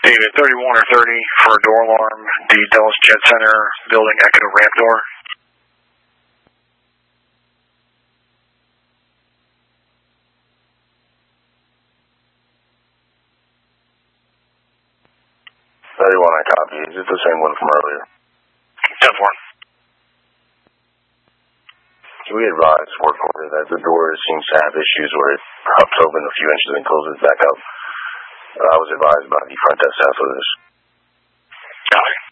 David, 31 or 30 for a door alarm, the Dulles Jet Center building Echo ramp door. I copy. Is it the same one from earlier? 10-4. Can we advise work order that the door seems to have issues where it hops open a few inches and closes back up? I was advised by the front desk staff of this. Copy.